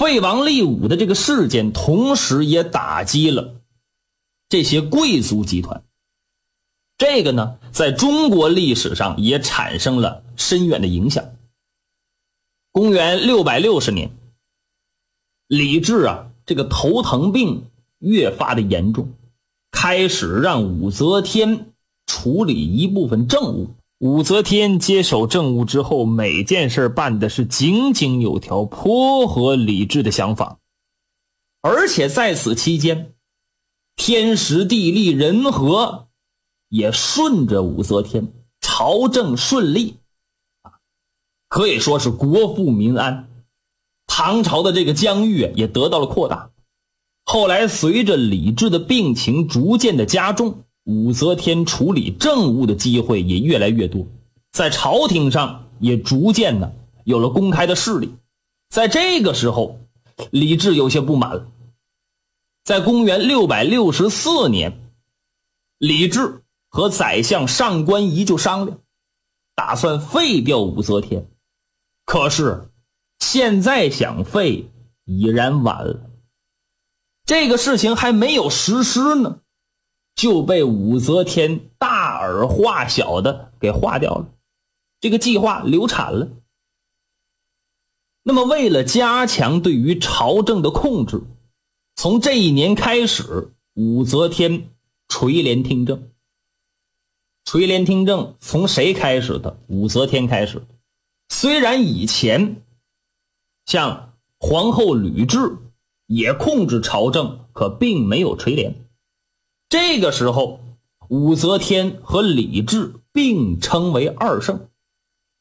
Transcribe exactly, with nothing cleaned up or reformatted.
废王立武的这个事件，同时也打击了这些贵族集团。这个呢，在中国历史上也产生了深远的影响。公元六百六十年，李治啊，这个头疼病越发的严重，开始让武则天处理一部分政务。武则天接手政务之后，每件事办的是井井有条，颇合李治的想法。而且在此期间，天时地利人和也顺着武则天，朝政顺利，可以说是国富民安。唐朝的这个疆域也得到了扩大。后来随着李治的病情逐渐的加重，武则天处理政务的机会也越来越多，在朝廷上也逐渐的有了公开的势力。在这个时候，李治有些不满了。在公元六百六十四年，李治和宰相上官仪就商量，打算废掉武则天。可是现在想废已然晚了，这个事情还没有实施呢，就被武则天大而化小的给化掉了，这个计划流产了。那么为了加强对于朝政的控制，从这一年开始，武则天垂帘听政。垂帘听政从谁开始的？武则天开始的。虽然以前像皇后吕雉也控制朝政，可并没有垂帘。这个时候，武则天和李治并称为二圣。